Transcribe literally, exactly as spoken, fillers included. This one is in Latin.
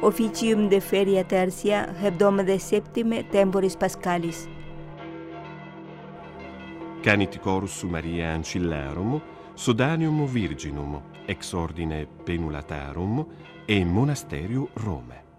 officium de feria tertia hebdomade septime temporis pascalis. Canit chorus Maria Ancillarum, Sodanium Virginum, ex ordine Penulatarum, e Monasterium Rome.